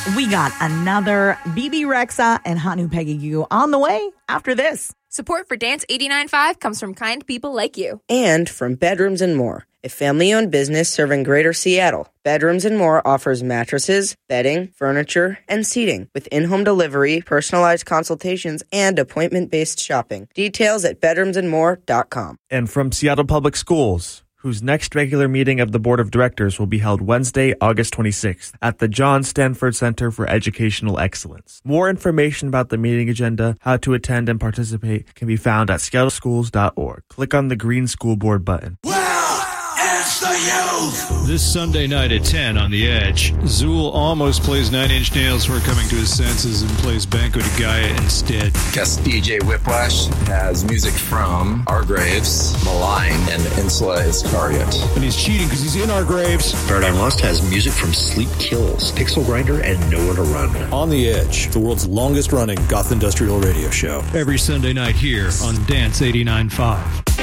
We got another BB Rexa and Hot New Peggy Goo on the way after this. Support for Dance 89.5 comes from kind people like you. And from Bedrooms and More, a family-owned business serving Greater Seattle. Bedrooms and More offers mattresses, bedding, furniture, and seating with in-home delivery, personalized consultations, and appointment-based shopping. Details at bedroomsandmore.com. And from Seattle Public Schools, whose next regular meeting of the Board of Directors will be held Wednesday, August 26th at the John Stanford Center for Educational Excellence. More information about the meeting agenda, how to attend and participate can be found at seattleschools.org. Click on the green school board button. It's the youth! This Sunday night at 10 on The Edge, Zool almost plays Nine Inch Nails for coming to his senses and plays Banco de Gaia instead. Guest DJ Whiplash has music from Our Graves, Malign, and Insula Iscariot. And he's cheating because he's in Our Graves. Paradigm Lost has music from Sleep Kills, Pixel Grinder, and Nowhere to Run. On The Edge, the world's longest running goth industrial radio show. Every Sunday night here on Dance 89.5.